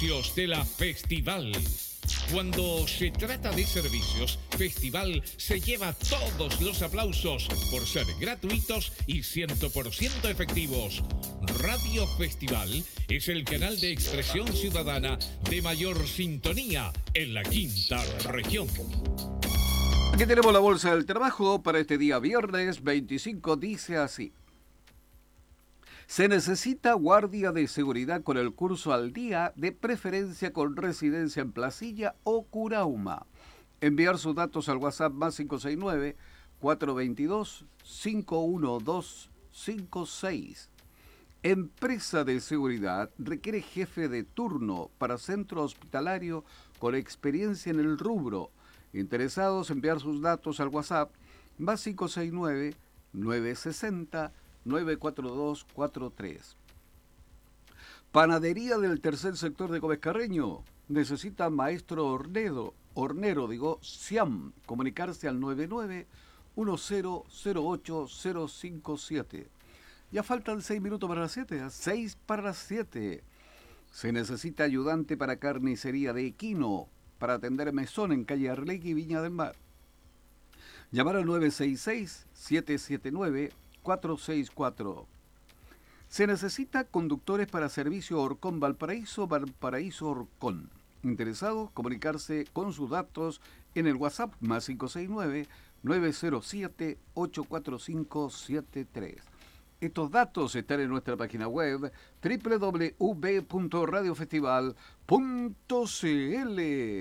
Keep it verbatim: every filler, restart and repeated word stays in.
servicios de la Festival. Cuando se trata de servicios, Festival se lleva todos los aplausos por ser gratuitos y cien por ciento efectivos. Radio Festival es el canal de expresión ciudadana de mayor sintonía en la quinta región. Aquí tenemos la bolsa del trabajo para este día viernes veinticinco, dice así. Se necesita guardia de seguridad con el curso al día, de preferencia con residencia en Placilla o Curauma. Enviar sus datos al WhatsApp más cinco seis nueve, cuatro dos dos, cinco uno dos cinco seis. Empresa de seguridad requiere jefe de turno para centro hospitalario con experiencia en el rubro. Interesados, enviar sus datos al WhatsApp más cinco seis nueve, nueve seis cero, nueve cuatro dos cuatro tres. Panadería del tercer sector de Gómez Carreño. Necesita maestro hornero, hornero, digo, SIAM. Comunicarse al nueve nueve uno cero cero ocho cero cinco siete. Ya faltan seis minutos para las siete, seis para las siete. Se necesita ayudante para carnicería de equino, para atender mesón en calle Arlegui, Viña del Mar. Llamar al nueve seis seis, siete siete nueve, cuatro seis cuatro. Se necesita conductores para servicio Orcón Valparaíso, Valparaíso Orcón. Interesados, comunicarse con sus datos en el WhatsApp más cinco seis nueve, nueve cero siete, ocho cuatro cinco siete tres. Estos datos están en nuestra página web doble u doble u doble u punto radio festival punto c l.